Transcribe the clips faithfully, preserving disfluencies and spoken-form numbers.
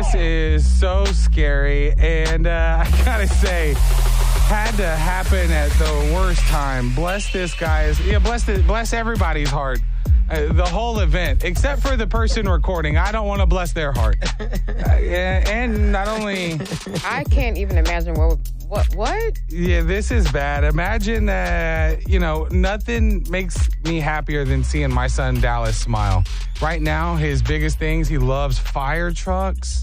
This is so scary, and uh, I gotta say, had to happen at the worst time. Bless this guy's, yeah, bless the, bless everybody's heart. Uh, the whole event, except for the person recording. I don't want to bless their heart. uh, and not only... I can't even imagine what, what, what? Yeah, this is bad. Imagine that, you know, nothing makes me happier than seeing my son Dallas smile. Right now, his biggest things, he loves fire trucks,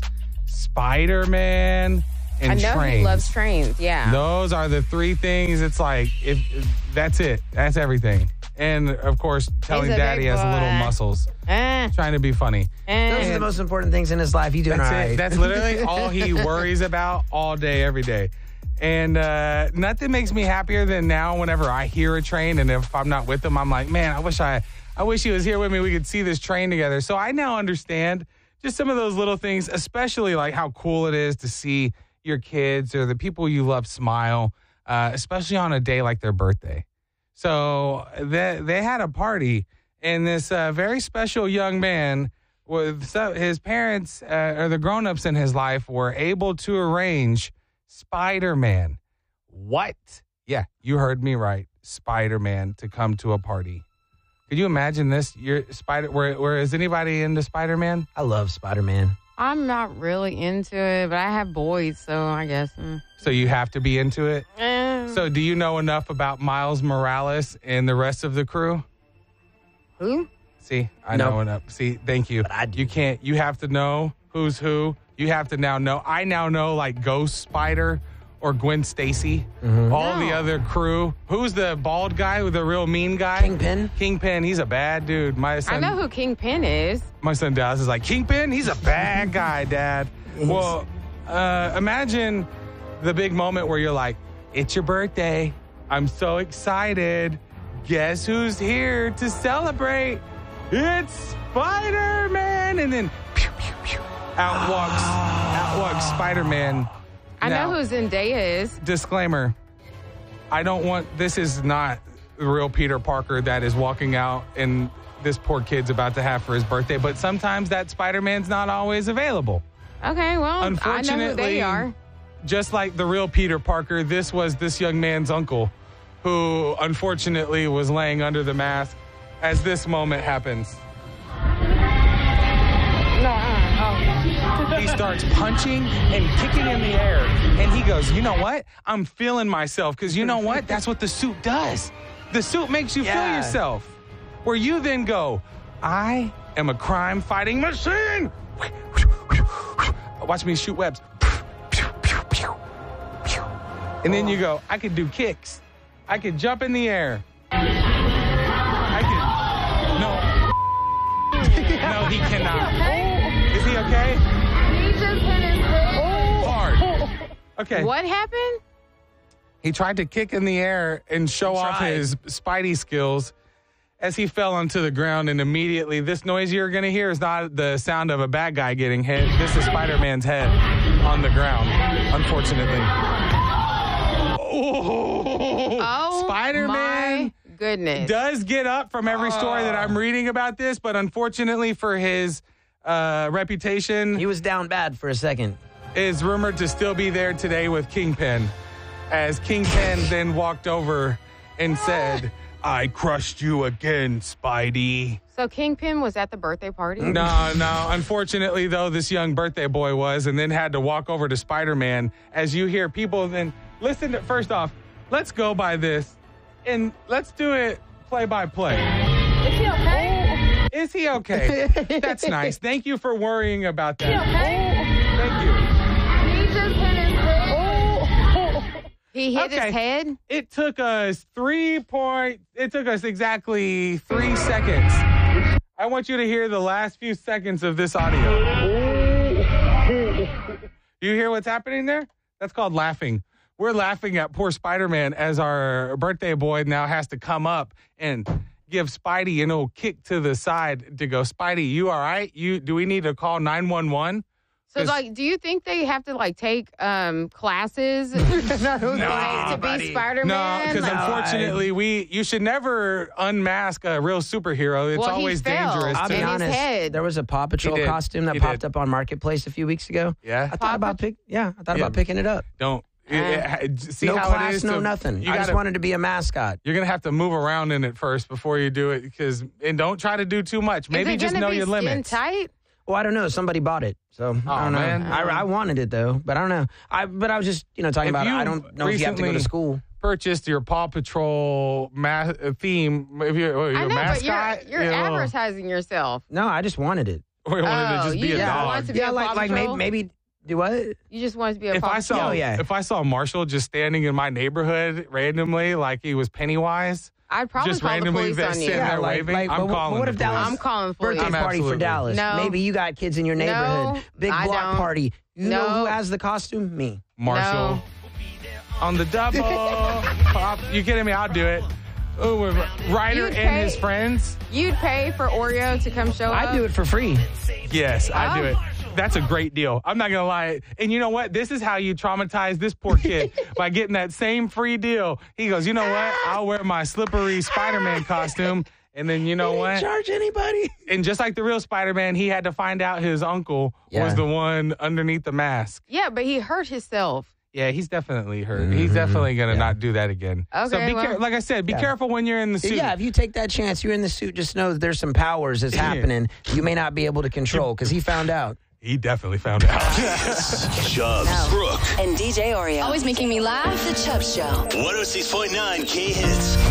Spider-Man, and I know trains. he loves trains, yeah. Those are the three things. It's like, if, if that's it. That's everything. And, of course, telling daddy has little muscles. Eh. Trying to be funny. Eh. Those are the most important things in his life. You doing That's all right? it. That's literally all he worries about all day, every day. And uh, nothing makes me happier than now whenever I hear a train, and if I'm not with him, I'm like, man, I wish I, I wish he was here with me. We could see this train together. So I now understand just some of those little things, especially like how cool it is to see your kids or the people you love smile, uh, especially on a day like their birthday. So they, they had a party, and this uh, very special young man with some, his parents uh, or the grown-ups in his life were able to arrange Spider-Man. What? Yeah, you heard me right. Spider-Man to come to a party. Could you imagine this? You're Spider. Where, where is anybody into Spider-Man? I love Spider-Man. I'm not really into it, but I have boys, so I guess. Mm. So you have to be into it? Eh. So do you know enough about Miles Morales and the rest of the crew? Who? See, I Nope. know enough. See, thank you. But I do. You can't, you have to know who's who. You have to now know. I now know like Ghost Spider or Gwen Stacy. Mm-hmm. All No. the other crew. Who's the bald guy with the real mean guy? Kingpin? Kingpin, he's a bad dude. My son, I know who Kingpin is. my son Dallas is like, Kingpin? He's a bad guy, Dad. Well, uh, imagine the big moment where you're like, it's your birthday. I'm so excited. Guess who's here to celebrate? It's Spider-Man. And then pew, pew, pew, out walks, out walks Spider-Man. I Now, know who Zendaya is. disclaimer, I don't want, this is not the real Peter Parker that is walking out and this poor kid's about to have for his birthday, but sometimes that Spider-Man's not always available. Okay, well, I know who Unfortunately, they are. just like the real Peter Parker, this was this young man's uncle who unfortunately was laying under the mask as this moment happens. No, uh, He starts punching and kicking in the air. And he goes, you know what? I'm feeling myself. Because you know what? That's what the suit does. The suit makes you feel Yeah. yourself. Where you then go, I am a crime-fighting machine. Watch me shoot webs. And then you go, I could do kicks. I could jump in the air. I could. No. No, he cannot. Is he okay? He just hit his head. Hard. Okay. What happened? He tried to kick in the air and show He off tried. his Spidey skills as he fell onto the ground. And immediately, this noise you're going to hear is not the sound of a bad guy getting hit. This is Spider-Man's head on the ground, unfortunately. Oh, Oh, Spider-Man my goodness. does get up from every story that I'm reading about this, but unfortunately for his uh, reputation, He was down bad for a second. is rumored to still be there today with Kingpin, as Kingpin then walked over and said, I crushed you again, Spidey. So Kingpin was at the birthday party? No, no. Unfortunately, though, this young birthday boy was, and then had to walk over to Spider-Man. As you hear people then listen to, first off, let's go by this, and let's do it play by play. Is he okay? Is he okay? That's nice. Thank you for worrying about that. Thank you. He just hit his head. He hit Okay. his head? It took us three point, it took us exactly three seconds. I want you to hear the last few seconds of this audio. You hear what's happening there? That's called laughing. We're laughing at poor Spider-Man as our birthday boy now has to come up and give Spidey an old kick to the side to go, Spidey, you all right? You, do we need to call nine one one? So, 'Cause- like, do you think they have to, like, take um, classes like, to buddy. be Spider-Man? No, because Like, unfortunately, we you should never unmask a real superhero. It's Well, he always fell. dangerous. I'll to- be in his honest. head. There was a Paw Patrol He did. costume that He popped did. up on Marketplace a few weeks ago. Yeah, I thought about pick. Yeah, I thought Yeah. about picking it up. don't Uh, it- it- see no how class, it is. no to- nothing. You I just gotta- wanted to be a mascot. You're gonna have to move around in it first before you do it, because and don't try to do too much. Maybe is it just gonna know be your skin limits. tight? Well, I don't know. Somebody bought it, so I Aw, don't know. man. I, I wanted it though, but I don't know. I but I was just you know talking If about. it. you I don't know if you have to go to recently- school. Purchased your Paw Patrol ma- uh, theme. If you're, or your I know, mascot, but you're, you're you know, advertising yourself. No, I just wanted it. or you wanted Oh, to just be you a just dog. want to be Yeah, a like Paw like maybe, Patrol? maybe do what? You just want to be a if Paw I saw, Patrol. Oh, yeah. if I saw Marshall just standing in my neighborhood randomly, like he was Pennywise, I'd probably just call the randomly police there on you. sitting Yeah, there like- waving, like, I'm but what- calling. what the if that police. was- I'm calling for Birthday you. I'm party for absolutely- Dallas. No. Maybe you got kids in your neighborhood. No, Big I block don't. party. You know No. who has the costume? Me. Marshall No. on the double. Pop. You kidding me? I'll do it. Oh, with Ryder You'd and pay- his friends. You'd pay for Oreo to come show up? I'd do it for free. Yes, I do Oh. it. That's a great deal. I'm not gonna lie. And you know what? This is how you traumatize this poor kid by getting that same free deal. He goes, you know what? I'll wear my slippery Spider-Man costume. And then you know what? Charge anybody. And just like the real Spider-Man, he had to find out his uncle Yeah. was the one underneath the mask. Yeah, but he hurt himself. Yeah, he's definitely hurt. He's definitely gonna Yeah. not do that again. so Okay, be well- care- like I said, be Yeah. careful when you're in the suit. Yeah, if you take that chance, you're in the suit, just know that there's some powers that's happening you may not be able to control because he found out. He definitely found out. Chubbs, Brooke, And D J Oreo. Always making me laugh. The Chubb Show. one oh six point nine K Hits.